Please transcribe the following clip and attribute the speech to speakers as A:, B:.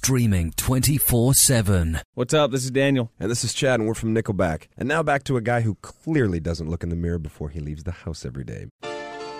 A: Streaming 24/7.
B: What's up? This is Daniel.
C: And this is Chad, and we're from Nickelback. And now back to a guy who clearly doesn't look in the mirror before he leaves the house every day.